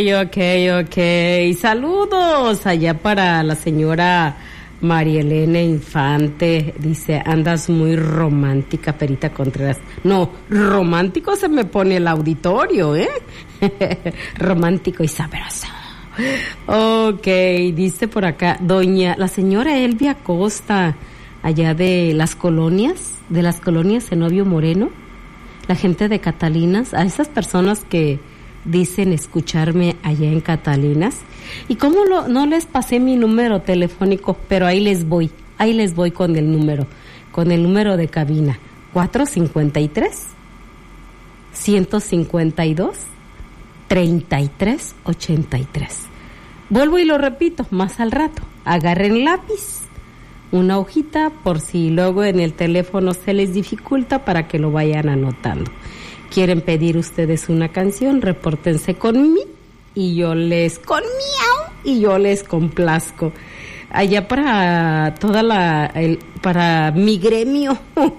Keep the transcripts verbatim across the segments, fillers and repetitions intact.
Ok, ok. Saludos allá para la señora María Elena Infante. Dice, andas muy romántica, Perita Contreras. No, romántico se me pone el auditorio, ¿eh? Romántico y sabroso. Ok, dice por acá, doña, la señora Elvia Costa, allá de las colonias, de las colonias Zenobio Moreno, la gente de Catalinas, a esas personas que dicen escucharme allá en Catalinas. ¿Y cómo lo, no les pasé mi número telefónico? Pero ahí les voy, ahí les voy con el número, con el número de cabina, cuatro cincuenta y tres, ciento cincuenta y dos, treinta y tres ochenta y tres. Vuelvo y lo repito más al rato. Agarren lápiz, una hojita, por si luego en el teléfono se les dificulta, para que lo vayan anotando. Quieren pedir ustedes una canción, repórtense con mí y yo les con miau y yo les complazco. Allá para toda la el, para mi gremio.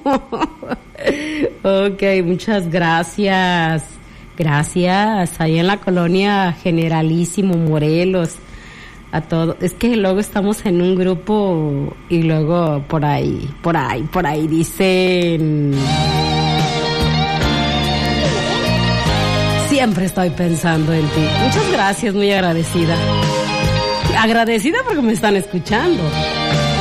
Ok, muchas gracias. Gracias. Allá en la colonia Generalísimo Morelos. A todo. Es que luego estamos en un grupo y luego por ahí, por ahí, por ahí dicen. Siempre estoy pensando en ti. Muchas gracias, muy agradecida. Agradecida porque me están escuchando.